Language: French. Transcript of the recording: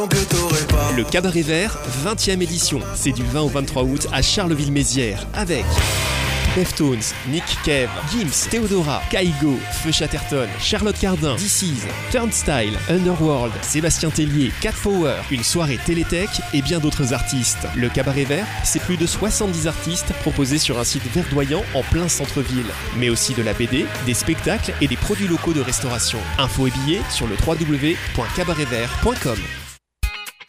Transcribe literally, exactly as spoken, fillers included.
Le Cabaret Vert, vingtième édition. C'est du vingt au vingt-trois août à Charleville-Mézières avec Deftones, Nick Cave, Gims, Theodora, Kaigo, Feu Chatterton, Charlotte Cardin, D C's, Turnstile, Underworld, Sébastien Tellier, Cat Power, une soirée Télétech et bien d'autres artistes. Le Cabaret Vert, c'est plus de soixante-dix artistes proposés sur un site verdoyant en plein centre-ville. Mais aussi de la B D, des spectacles et des produits locaux de restauration. Infos et billets sur le w w w point cabaret vert point com.